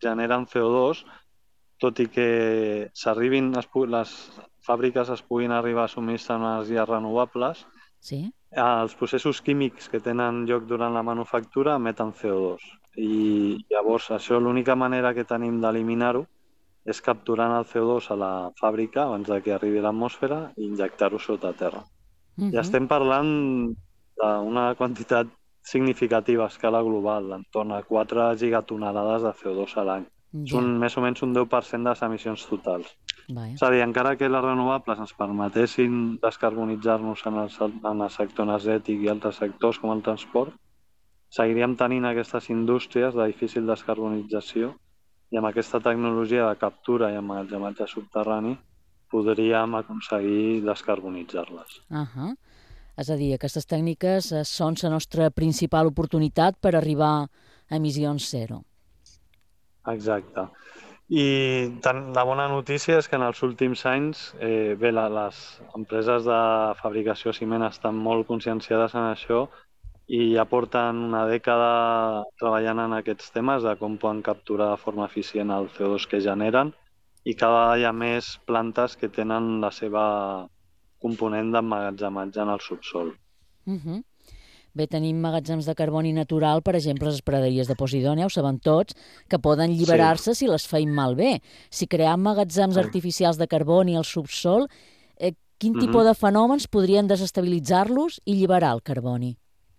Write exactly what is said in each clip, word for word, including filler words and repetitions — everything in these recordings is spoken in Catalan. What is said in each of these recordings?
generen C O dos, tot i que s'arribin, les fàbriques es puguin arribar a subministrar energies renovables, Sí. els processos químics que tenen lloc durant la manufactura emeten C O dos. I llavors això, l'única manera que tenim d'eliminar-ho és capturant el C O dos a la fàbrica abans de que arribi a l'atmosfera i injectar-ho sota terra. Uh I -huh. estem parlant d'una quantitat significativa a escala global, entorn a quatre gigatonelades de C O dos a l'any. És Ja, un, més o menys un deu per cent de les emissions totals. vaja. És a dir, encara que les renovables ens permetessin descarbonitzar-nos en el, en el sector energètic i altres sectors com el transport, seguiríem tenint aquestes indústries de difícil descarbonització i amb aquesta tecnologia de captura i emmagatzematge subterrani podríem aconseguir descarbonitzar-les. Uh -huh. És a dir, aquestes tècniques eh, són la nostra principal oportunitat per arribar a emissions zero. Exacte. I tant, la bona notícia és que en els últims anys eh, bé, la, les empreses de fabricació de ciment estan molt conscienciades en això i ja porten una dècada treballant en aquests temes de com poden capturar de forma eficient el C O dos que generen i cada vegada hi ha més plantes que tenen la seva component d'emmagatzematge en el subsol. Uh -huh. Bé, tenim magatzems de carboni natural, per exemple, les praderies de Posidònia, ho sabem tots, que poden alliberar-se si les feim malbé. Si creem magatzems artificials de carboni al subsol, eh, quin Uh-huh. tipus de fenòmens podrien desestabilitzar-los i alliberar el carboni?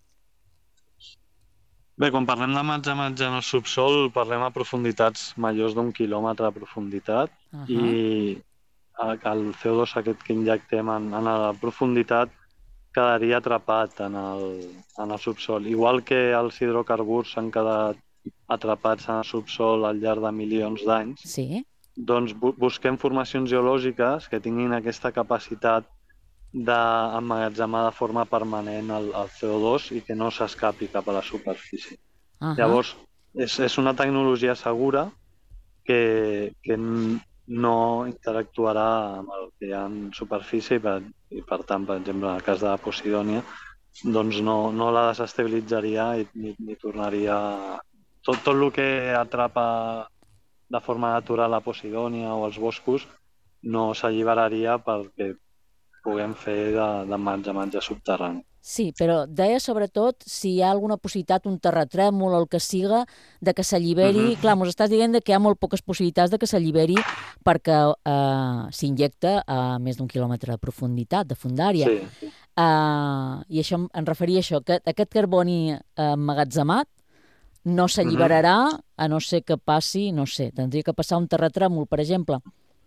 Bé, quan parlem d'emmagatzematge en el subsol, parlem a profunditats majors d'un quilòmetre de profunditat Uh -huh. i el C O dos aquest que injectem en, en la profunditat quedaria atrapat en el, en el subsol. Igual que els hidrocarburs s'han quedat atrapats en el subsol al llarg de milions d'anys, Sí. doncs bu busquem formacions geològiques que tinguin aquesta capacitat d'emmagatzemar de forma permanent el, el C O dos i que no s'escapi cap a la superfície. Uh -huh. Llavors, és, és una tecnologia segura que, que no interactuarà amb el que hi ha en superfície i per, i per tant, per exemple, en el cas de la Posidònia, doncs no, no la desestabilitzaria i ni, ni tornaria... Tot, tot el que atrapa de forma natural la Posidònia o els boscos no s'alliberaria perquè puguem fer d'emmagatzematge subterrani. Sí, però deia sobretot si hi ha alguna possibilitat, un terratrèmol o el que siga, de que s'alliberi... Uh -huh. Clar, mos estàs dient que hi ha molt poques possibilitats de que s'alliberi perquè eh, s'injecta a més d'un quilòmetre de profunditat, de fondària. Sí. Uh, I això em referia a això, que aquest carboni emmagatzemat no s'alliberarà, uh -huh. a no ser que passi, no sé, tindria que passar un terratrèmol, per exemple.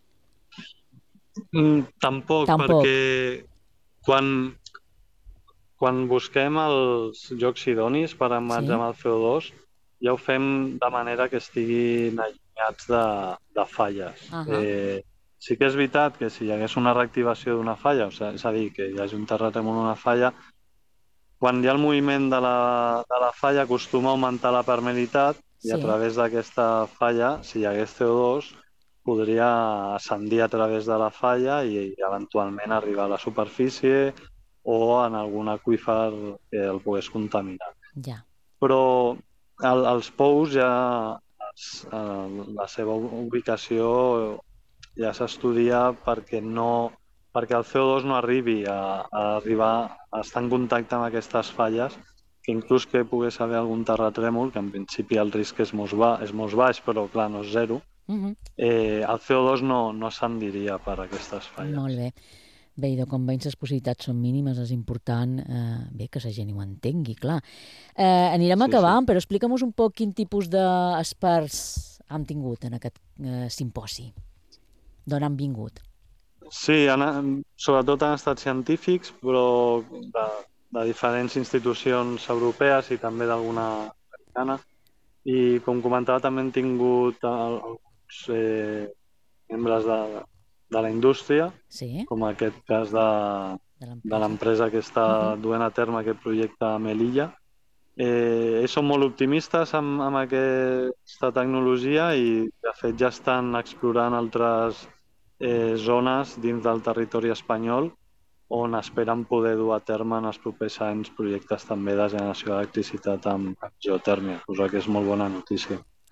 Mm, tampoc, Tampoc, perquè quan, quan busquem els llocs idonis per emmagatzemar el C O dos, ja ho fem de manera que estiguin allunyats de, de falles. uh -huh. Eh, sí que és veritat que si hi hagués una reactivació d'una falla, o sigui, és a dir, que hi hagi un terratrèmol o una falla, quan hi ha el moviment de la, de la falla acostuma a augmentar la permeabilitat i Sí. a través d'aquesta falla, si hi hagués C O dos, podria ascendir a través de la falla i, i eventualment arribar a la superfície o en algun aqüífer que el pogués contaminar. Ja. Però el, els pous ja, els, eh, la seva ubicació ja s'estudia perquè no perquè el C O dos no arribi a, a arribar a estar en contacte amb aquestes falles, que inclús que pogués haver algun terratrèmol, que en principi el risc és molt, ba és molt baix, però clar, no és zero, Uh -huh. eh, el C O dos no, no s'endiria per aquestes falles. Molt bé. Bé, i de com veig les possibilitats són mínimes, és important eh, bé que la gent ho entengui, clar. Eh, anirem Sí, acabant, sí. però explica'm un poc quin tipus d'experts hem tingut en aquest eh, simposi. D'on han vingut? Sí, han, sobretot han estat científics, però de, de diferents institucions europees i també d'alguna americana. I com comentava, també hem tingut alguns eh, membres de, de la indústria, Sí, com en aquest cas de, de de l'empresa. l'empresa que està Uh -huh. duent a terme aquest projecte a Melilla. Eh, ells són molt optimistes amb, amb aquesta tecnologia i, de fet, ja estan explorant altres eh, zones dins del territori espanyol on esperen poder dur a terme en els propers anys projectes també de generació d'electricitat amb, amb geotèrmia, cosa que és molt bona notícia.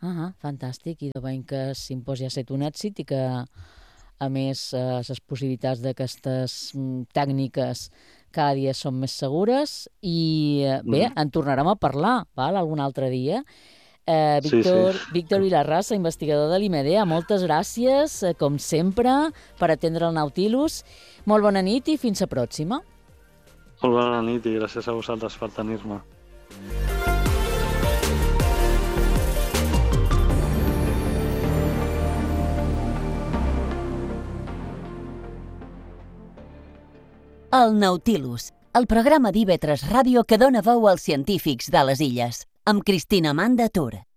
Ah, fantàstic. I de veiem que el simposi ha estat un èxit i que, a més, eh, les possibilitats d'aquestes mm, tècniques cada dia són més segures i, eh, bé, Mm. en tornarem a parlar, val? Algun altre dia. Eh, Sí, Víctor, sí. Víctor Vilarrasa, investigador de l'IMEDEA, moltes gràcies, eh, com sempre, per atendre el Nautilus. Molt bona nit i fins la pròxima. Molt bona nit i gràcies a vosaltres per tenir-me. El Nautilus, el programa d'I V tres Ràdio que dona veu als científics de les illes, amb Cristina Amanda Tur.